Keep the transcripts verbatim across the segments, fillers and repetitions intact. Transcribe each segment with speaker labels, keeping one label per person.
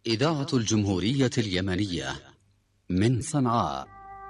Speaker 1: إذاعة الجمهورية اليمنية من صنعاء.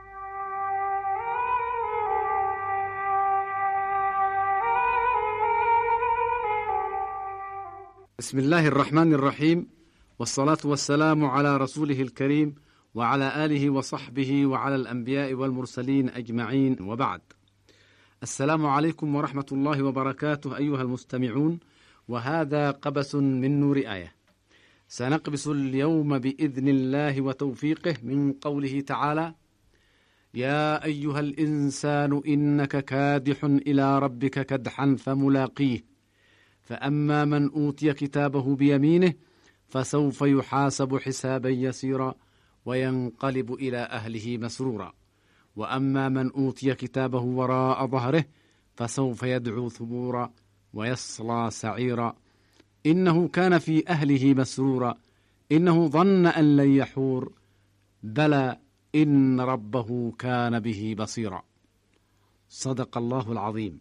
Speaker 2: بسم الله الرحمن الرحيم، والصلاة والسلام على رسوله الكريم وعلى آله وصحبه وعلى الأنبياء والمرسلين أجمعين، وبعد. السلام عليكم ورحمة الله وبركاته أيها المستمعون، وهذا قبس من نور آية. سنقبس اليوم بإذن الله وتوفيقه من قوله تعالى: يا أيها الإنسان إنك كادح إلى ربك كدحا فملاقيه، فأما من أوتي كتابه بيمينه فسوف يحاسب حسابا يسيرا وينقلب إلى أهله مسرورا، وأما من أوتي كتابه وراء ظهره فسوف يدعو ثبورا ويصلى سعيرا، إنه كان في أهله مسرورا، إنه ظن أن لن يحور، بلى إن ربه كان به بصيرا. صدق الله العظيم.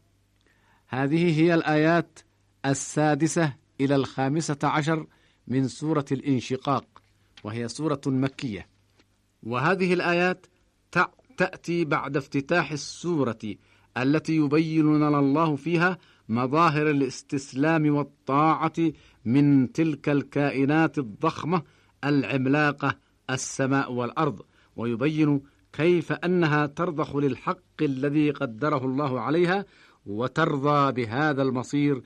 Speaker 2: هذه هي الآيات السادسة إلى الخامسة عشر من سورة الانشقاق، وهي سورة مكية، وهذه الآيات تأتي بعد افتتاح السورة التي يبين لنا الله فيها مظاهر الاستسلام والطاعة من تلك الكائنات الضخمة العملاقة السماء والأرض، ويبين كيف أنها ترضخ للحق الذي قدره الله عليها، وترضى بهذا المصير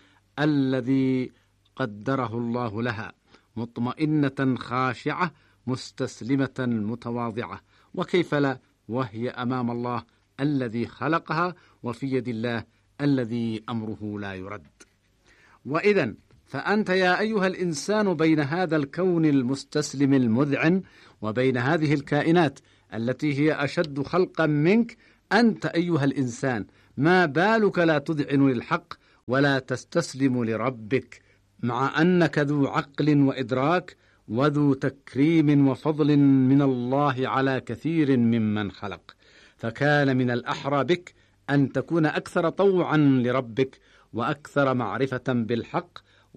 Speaker 2: الذي قدره الله لها، مطمئنة خاشعة مستسلمة متواضعة، وكيف لا وهي أمام الله الذي خلقها، وفي يد الله الذي أمره لا يرد. وإذن فأنت يا أيها الإنسان بين هذا الكون المستسلم المذعن وبين هذه الكائنات التي هي أشد خلقا منك، أنت أيها الإنسان ما بالك لا تذعن للحق ولا تستسلم لربك، مع أنك ذو عقل وإدراك وذو تكريم وفضل من الله على كثير ممن خلق، فكان من الأحرى بك أن تكون أكثر طوعا لربك وأكثر معرفة بالحق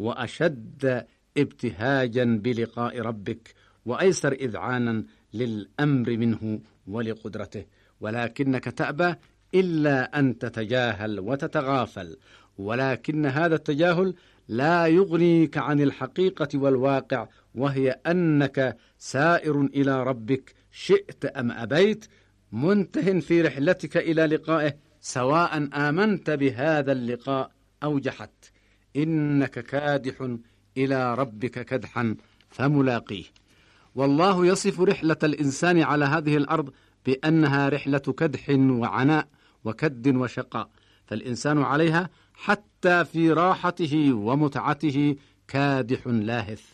Speaker 2: وأشد ابتهاجا بلقاء ربك وأيسر إذعانا للأمر منه ولقدرته، ولكنك تأبى إلا أن تتجاهل وتتغافل، ولكن هذا التجاهل لا يغنيك عن الحقيقة والواقع، وهي أنك سائر إلى ربك شئت أم أبيت، منته في رحلتك إلى لقائه، سواء آمنت بهذا اللقاء أو جحدت، إنك كادح إلى ربك كدحا فملاقيه. والله يصف رحلة الإنسان على هذه الأرض بأنها رحلة كدح وعناء وكد وشقاء، فالإنسان عليها حتى في راحته ومتعته كادح لاهث،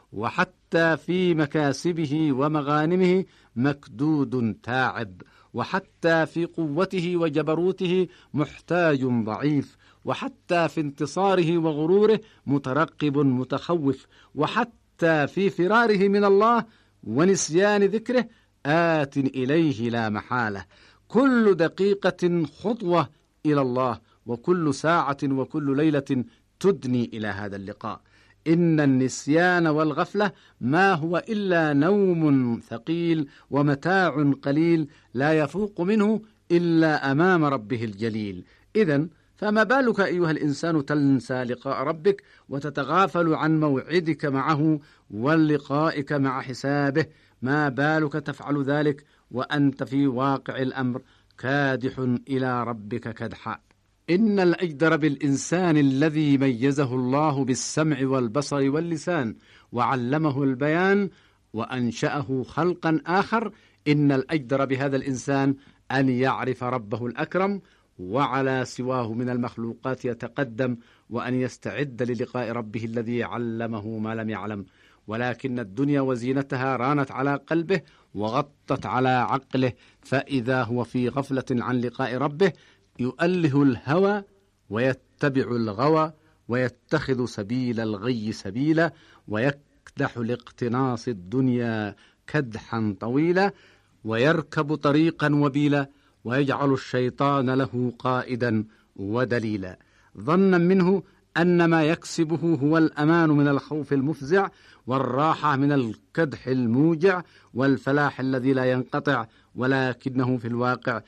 Speaker 2: وحتى في مكاسبه ومغانمه مكدود تاعب، وحتى في قوته وجبروته محتاج ضعيف، وحتى في انتصاره وغروره مترقب متخوف، وحتى في فراره من الله ونسيان ذكره آت إليه لا محالة. كل دقيقة خطوة إلى الله، وكل ساعة وكل ليلة تدني إلى هذا اللقاء. إن النسيان والغفلة ما هو إلا نوم ثقيل ومتاع قليل لا يفوق منه إلا أمام ربه الجليل. إذن فما بالك أيها الإنسان تنسى لقاء ربك وتتغافل عن موعدك معه ولقائك مع حسابه؟ ما بالك تفعل ذلك وأنت في واقع الأمر كادح إلى ربك كدحا؟ إن الأجدر بالإنسان الذي ميزه الله بالسمع والبصر واللسان وعلمه البيان وأنشأه خلقا آخر، إن الأجدر بهذا الإنسان أن يعرف ربه الأكرم وعلى سواه من المخلوقات يتقدم، وأن يستعد للقاء ربه الذي علمه ما لم يعلم. ولكن الدنيا وزينتها رانت على قلبه وغطت على عقله، فإذا هو في غفلة عن لقاء ربه يؤله الهوى ويتبع الغوى ويتخذ سبيل الغي سبيلا، ويكدح لاقتناص الدنيا كدحا طويلا، ويركب طريقا وبيلا، ويجعل الشيطان له قائدا ودليلا، ظنا منه أن ما يكسبه هو الأمان من الخوف المفزع، والراحة من الكدح الموجع، والفلاح الذي لا ينقطع، ولكنه في الواقع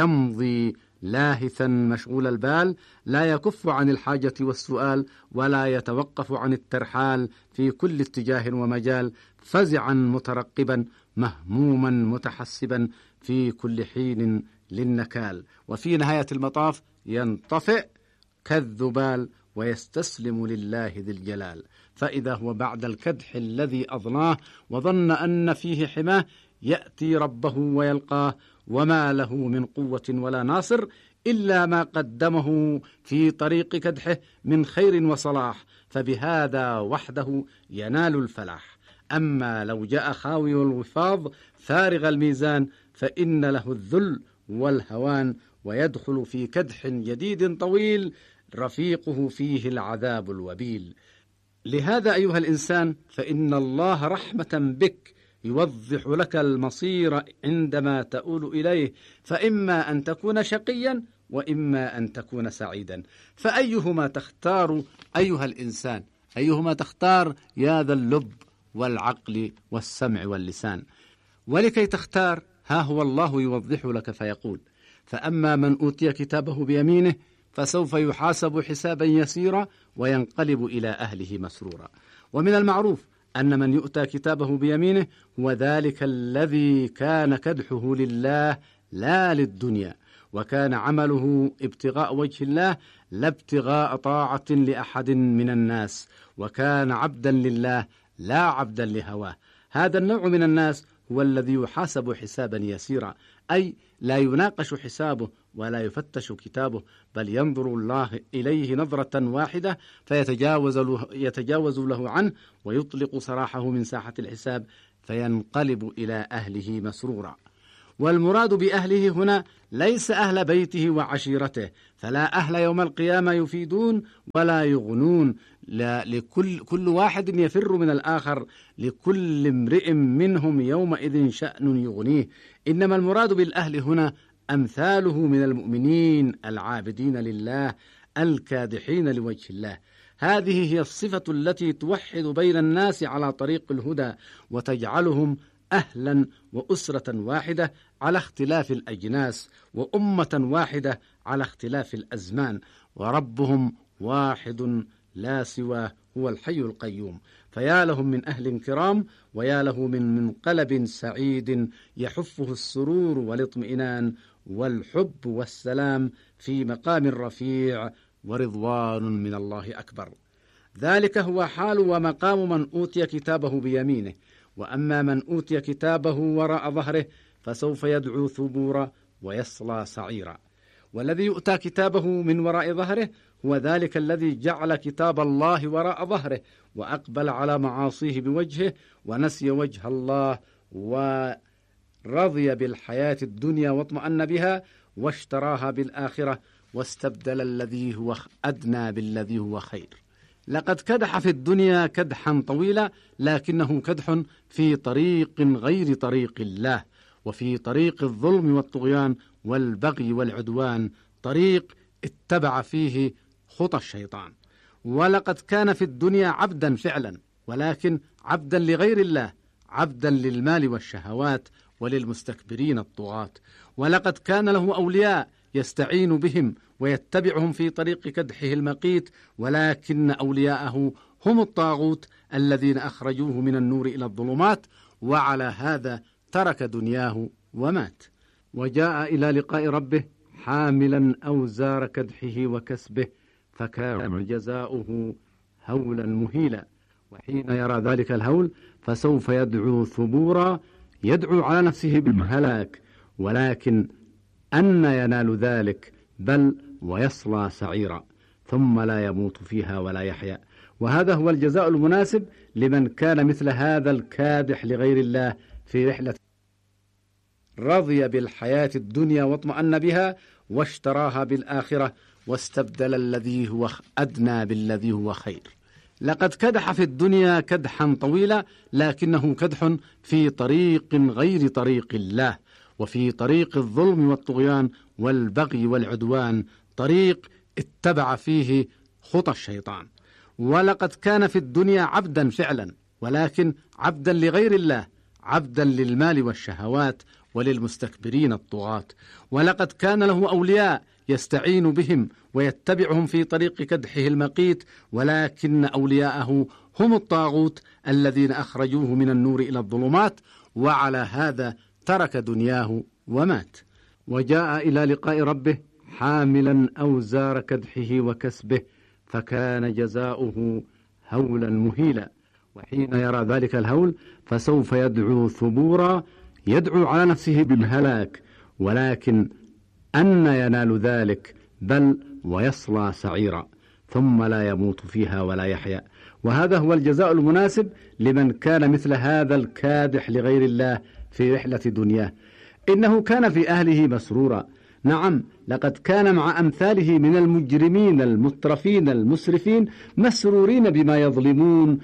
Speaker 2: يمضي لاهثا مشغول البال، لا يكف عن الحاجة والسؤال، ولا يتوقف عن الترحال في كل اتجاه ومجال، فزعا مترقبا مهموما متحسبا في كل حين للنكال، وفي نهاية المطاف ينطفئ كالذبال ويستسلم لله ذي الجلال. فإذا هو بعد الكدح الذي أضناه وظن أن فيه حماه يأتي ربه ويلقاه وما له من قوة ولا ناصر إلا ما قدمه في طريق كدحه من خير وصلاح، فبهذا وحده ينال الفلاح. أما لو جاء خاوي الوفاض فارغ الميزان فإن له الذل والهوان، ويدخل في كدح جديد طويل رفيقه فيه العذاب الوبيل. لهذا أيها الإنسان فإن الله رحمة بك يوضح لك المصير عندما تؤول إليه، فإما أن تكون شقيا وإما أن تكون سعيدا، فأيهما تختار أيها الإنسان؟ أيهما تختار يا ذا اللب والعقل والسمع واللسان؟ ولكي تختار ها هو الله يوضح لك فيقول: فأما من أوتي كتابه بيمينه فسوف يحاسب حسابا يسيرا وينقلب إلى أهله مسرورا. ومن المعروف أن من يؤتى كتابه بيمينه هو ذلك الذي كان كدحه لله لا للدنيا، وكان عمله ابتغاء وجه الله لا ابتغاء طاعة لأحد من الناس، وكان عبدا لله لا عبدا لهواه. هذا النوع من الناس هو الذي يحاسب حسابا يسيرا، أي لا يناقش حسابه ولا يفتش كتابه، بل ينظر الله إليه نظرة واحدة فيتجاوز له, يتجاوز له عنه ويطلق سراحه من ساحة الحساب فينقلب إلى أهله مسرورا. والمراد بأهله هنا ليس أهل بيته وعشيرته، فلا أهل يوم القيامة يفيدون ولا يغنون، لا لكل كل واحد يفر من الآخر، لكل امرئ منهم يومئذ شأن يغنيه. إنما المراد بالأهل هنا أمثاله من المؤمنين العابدين لله الكادحين لوجه الله. هذه هي الصفة التي توحد بين الناس على طريق الهدى وتجعلهم أهلا وأسرة واحدة على اختلاف الأجناس، وأمة واحدة على اختلاف الأزمان، وربهم واحد لا سواه هو الحي القيوم. فيا لهم من أهل كرام، ويا له من منقلب سعيد يحفه السرور والاطمئنان والحب والسلام في مقام رفيع ورضوان من الله أكبر. ذلك هو حال ومقام من أوتي كتابه بيمينه. وأما من أوتي كتابه وراء ظهره فسوف يدعو ثبورا ويصلى سعيرا. والذي يؤتى كتابه من وراء ظهره هو ذلك الذي جعل كتاب الله وراء ظهره وأقبل على معاصيه بوجهه ونسي وجه الله ورضي بالحياة الدنيا واطمأن بها واشتراها بالآخرة واستبدل الذي هو أدنى بالذي هو خير. لقد كدح في الدنيا كدحا طويلا، لكنه كدح في طريق غير طريق الله، وفي طريق الظلم والطغيان والبغي والعدوان، طريق اتبع فيه خطى الشيطان. ولقد كان في الدنيا عبدا فعلا، ولكن عبدا لغير الله، عبدا للمال والشهوات وللمستكبرين الطغاة. ولقد كان له أولياء يستعين بهم ويتبعهم في طريق كدحه المقيت، ولكن أولياءه هم الطاغوت الذين أخرجوه من النور إلى الظلمات، وعلى هذا ترك دنياه ومات، وجاء إلى لقاء ربه حاملا أوزار كدحه وكسبه، فكان جزاؤه هولا مهيلا. وحين يرى ذلك الهول فسوف يدعو ثبورا، يدعو على نفسه بالهلاك، ولكن أن ينال ذلك؟ بل ويصلى سعيرا، ثم لا يموت فيها ولا يحيا. وهذا هو الجزاء المناسب لمن كان مثل هذا الكادح لغير الله في رحلة رضي بالحياة الدنيا واطمأن بها واشتراها بالآخرة واستبدل الذي هو أدنى بالذي هو خير. لقد كدح في الدنيا كدحا طويلا، لكنه كدح في طريق غير طريق الله، وفي طريق الظلم والطغيان والبغي والعدوان، طريق اتبع فيه خطى الشيطان. ولقد كان في الدنيا عبدا فعلا، ولكن عبدا لغير الله، عبدا للمال والشهوات وللمستكبرين الطغاة. ولقد كان له أولياء يستعين بهم ويتبعهم في طريق كدحه المقيت، ولكن أولياءه هم الطاغوت الذين أخرجوه من النور إلى الظلمات، وعلى هذا ترك دنياه ومات. وجاء إلى لقاء ربه حاملا أوزار كدحه وكسبه، فكان جزاؤه هولا مهيلا. وحين يرى ذلك الهول فسوف يدعو ثبورا، يدعو على نفسه بالهلاك، ولكن أن ينال ذلك؟ بل ويصلى سعيرا، ثم لا يموت فيها ولا يحيا. وهذا هو الجزاء المناسب لمن كان مثل هذا الكادح لغير الله في رحلة دنياه. إنه كان في أهله مسرورا، نعم، لقد كان مع أمثاله من المجرمين المترفين المسرفين مسرورين بما يظلمون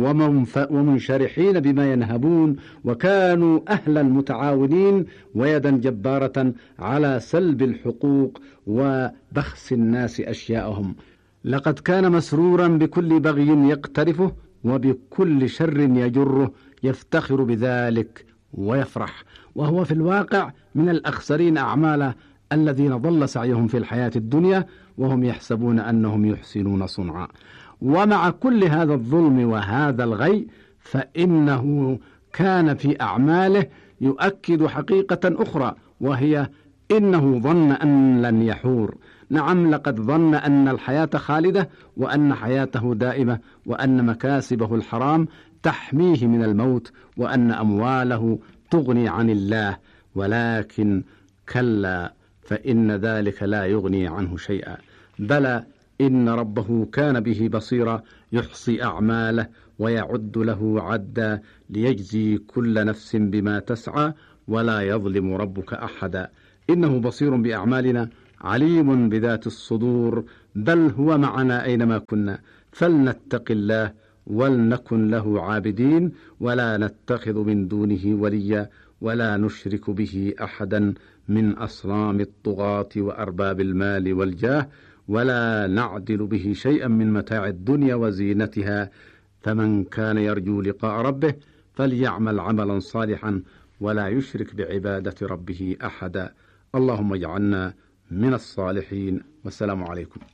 Speaker 2: ومنشرحين بما ينهبون، وكانوا أهلا متعاونين ويدا جبارة على سلب الحقوق وبخس الناس أشياءهم. لقد كان مسرورا بكل بغي يقترفه وبكل شر يجره، يفتخر بذلك ويفرح، وهو في الواقع من الأخسرين أعمالا الذين ضل سعيهم في الحياة الدنيا وهم يحسبون أنهم يحسنون صنعا. ومع كل هذا الظلم وهذا الغي فإنه كان في أعماله يؤكد حقيقة أخرى، وهي إنه ظن أن لن يحور. نعم، لقد ظن أن الحياة خالدة، وأن حياته دائمة، وأن مكاسبه الحرام تحميه من الموت، وأن أمواله تغني عن الله. ولكن كلا، فإن ذلك لا يغني عنه شيئا. بلى، إن ربه كان به بصيرا، يحصي أعماله ويعد له عدا، ليجزي كل نفس بما تسعى، ولا يظلم ربك أحدا. إنه بصير بأعمالنا، عليم بذات الصدور، بل هو معنا أينما كنا. فلنتق الله ولنكن له عابدين، ولا نتخذ من دونه وليا، ولا نشرك به أحدا من أصنام الطغاة وأرباب المال والجاه، ولا نعدل به شيئا من متاع الدنيا وزينتها. فمن كان يرجو لقاء ربه فليعمل عملا صالحا، ولا يشرك بعبادة ربه أحدا. اللهم اجعلنا من الصالحين، والسلام عليكم.